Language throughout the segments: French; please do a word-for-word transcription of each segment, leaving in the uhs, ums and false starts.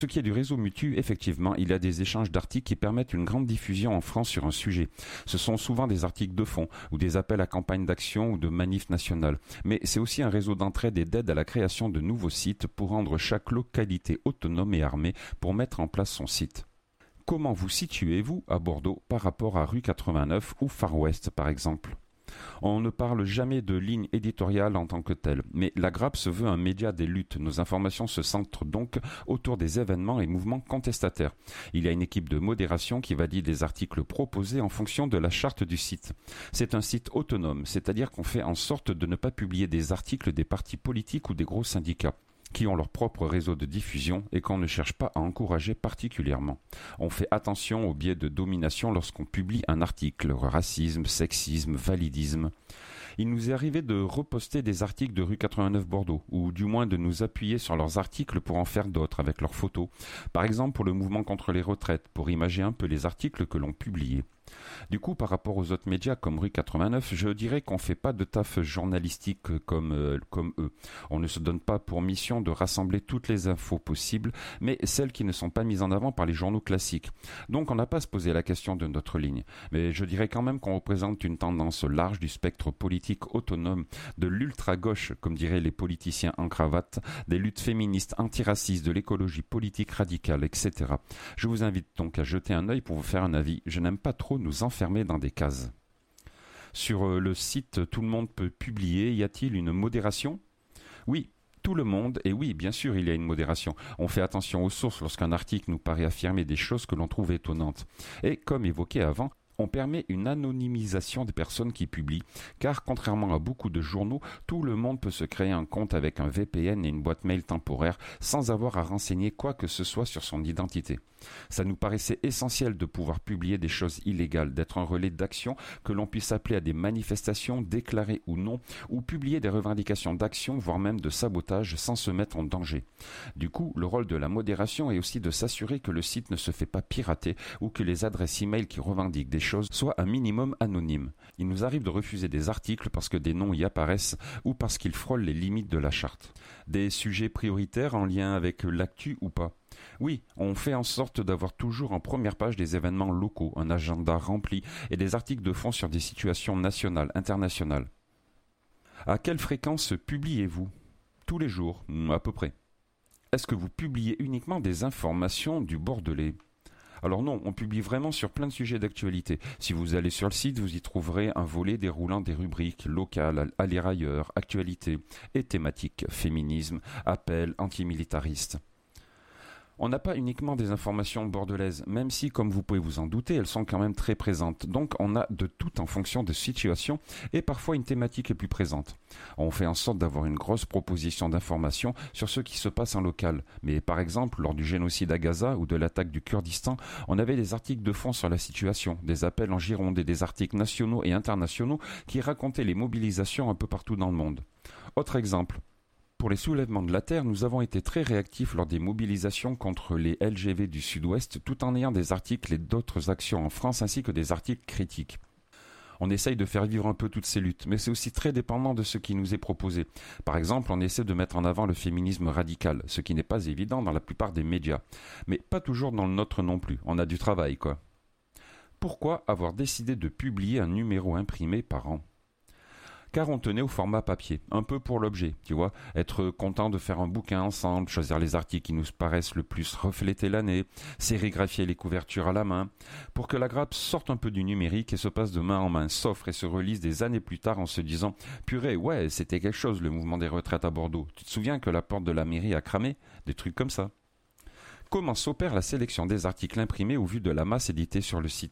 Ce qui est du réseau Mutu, effectivement, il y a des échanges d'articles qui permettent une grande diffusion en France sur un sujet. Ce sont souvent des articles de fond, ou des appels à campagne d'action ou de manifs nationales. Mais c'est aussi un réseau d'entraide et d'aide à la création de nouveaux sites pour rendre chaque localité autonome et armée pour mettre en place son site. Comment vous situez-vous à Bordeaux par rapport à rue quatre-vingt-neuf ou Far West par exemple ? On ne parle jamais de ligne éditoriale en tant que telle, mais la Grappe se veut un média des luttes. Nos informations se centrent donc autour des événements et mouvements contestataires. Il y a une équipe de modération qui valide les articles proposés en fonction de la charte du site. C'est un site autonome, c'est-à-dire qu'on fait en sorte de ne pas publier des articles des partis politiques ou des gros syndicats qui ont leur propre réseau de diffusion et qu'on ne cherche pas à encourager particulièrement. On fait attention aux biais de domination lorsqu'on publie un article, racisme, sexisme, validisme. Il nous est arrivé de reposter des articles de rue quatre-vingt-neuf Bordeaux, ou du moins de nous appuyer sur leurs articles pour en faire d'autres avec leurs photos. Par exemple pour le mouvement contre les retraites, pour imager un peu les articles que l'on publiait. Du coup, par rapport aux autres médias comme rue quatre-vingt-neuf, je dirais qu'on ne fait pas de taf journalistique comme, euh, comme eux. On ne se donne pas pour mission de rassembler toutes les infos possibles, mais celles qui ne sont pas mises en avant par les journaux classiques. Donc on n'a pas à se poser la question de notre ligne. Mais je dirais quand même qu'on représente une tendance large du spectre politique autonome, de l'ultra-gauche, comme diraient les politiciens en cravate, des luttes féministes antiracistes, de l'écologie politique radicale, et cetera. Je vous invite donc à jeter un œil pour vous faire un avis. Je n'aime pas trop nous enfermer dans des cases. Sur euh, le site Tout le monde peut publier, y a-t-il une modération ? Oui, tout le monde, et oui, bien sûr, il y a une modération. On fait attention aux sources lorsqu'un article nous paraît affirmer des choses que l'on trouve étonnantes. Et comme évoqué avant, on permet une anonymisation des personnes qui publient, car contrairement à beaucoup de journaux, tout le monde peut se créer un compte avec un V P N et une boîte mail temporaire sans avoir à renseigner quoi que ce soit sur son identité. Ça nous paraissait essentiel de pouvoir publier des choses illégales, d'être un relais d'action que l'on puisse appeler à des manifestations, déclarées ou non, ou publier des revendications d'action, voire même de sabotage sans se mettre en danger. Du coup, le rôle de la modération est aussi de s'assurer que le site ne se fait pas pirater ou que les adresses e-mail qui revendiquent des choses soient un minimum anonymes. Il nous arrive de refuser des articles parce que des noms y apparaissent ou parce qu'ils frôlent les limites de la charte. Des sujets prioritaires en lien avec l'actu ou pas ? Oui, on fait en sorte d'avoir toujours en première page des événements locaux, un agenda rempli et des articles de fond sur des situations nationales, internationales. À quelle fréquence publiez-vous ? Tous les jours, à peu près. Est-ce que vous publiez uniquement des informations du Bordelais ? Alors non, on publie vraiment sur plein de sujets d'actualité. Si vous allez sur le site, vous y trouverez un volet déroulant des rubriques locales, à lire ailleurs, actualité et thématiques, féminisme, appel, antimilitariste. On n'a pas uniquement des informations bordelaises, même si, comme vous pouvez vous en douter, elles sont quand même très présentes. Donc on a de tout en fonction des situations et parfois une thématique est plus présente. On fait en sorte d'avoir une grosse proposition d'informations sur ce qui se passe en local. Mais par exemple, lors du génocide à Gaza ou de l'attaque du Kurdistan, on avait des articles de fond sur la situation, des appels en Gironde et des articles nationaux et internationaux qui racontaient les mobilisations un peu partout dans le monde. Autre exemple. Pour les soulèvements de la Terre, nous avons été très réactifs lors des mobilisations contre les L G V du Sud-Ouest, tout en ayant des articles et d'autres actions en France, ainsi que des articles critiques. On essaye de faire vivre un peu toutes ces luttes, mais c'est aussi très dépendant de ce qui nous est proposé. Par exemple, on essaie de mettre en avant le féminisme radical, ce qui n'est pas évident dans la plupart des médias. Mais pas toujours dans le nôtre non plus, on a du travail, quoi. Pourquoi avoir décidé de publier un numéro imprimé par an ? Car on tenait au format papier, un peu pour l'objet, tu vois, être content de faire un bouquin ensemble, choisir les articles qui nous paraissent le plus refléter l'année, sérigraphier les couvertures à la main, pour que la grappe sorte un peu du numérique et se passe de main en main, s'offre et se relise des années plus tard en se disant « Purée, ouais, c'était quelque chose le mouvement des retraites à Bordeaux, tu te souviens que la porte de la mairie a cramé ?» Des trucs comme ça. Comment s'opère la sélection des articles imprimés au vu de la masse éditée sur le site ?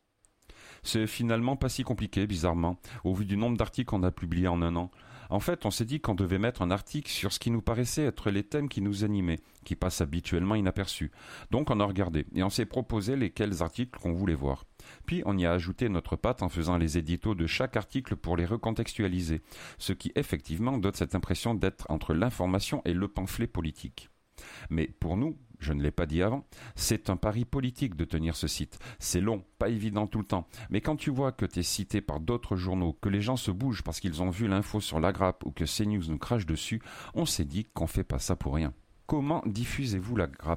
C'est finalement pas si compliqué, bizarrement, au vu du nombre d'articles qu'on a publiés en un an. En fait, on s'est dit qu'on devait mettre un article sur ce qui nous paraissait être les thèmes qui nous animaient, qui passent habituellement inaperçus. Donc on a regardé, et on s'est proposé lesquels articles qu'on voulait voir. Puis on y a ajouté notre patte en faisant les éditos de chaque article pour les recontextualiser, ce qui effectivement donne cette impression d'être entre l'information et le pamphlet politique. Mais pour nous, je ne l'ai pas dit avant, c'est un pari politique de tenir ce site. C'est long, pas évident tout le temps. Mais quand tu vois que tu es cité par d'autres journaux, que les gens se bougent parce qu'ils ont vu l'info sur la grappe ou que CNews nous crache dessus, on s'est dit qu'on fait pas ça pour rien. Comment diffusez-vous la grappe ?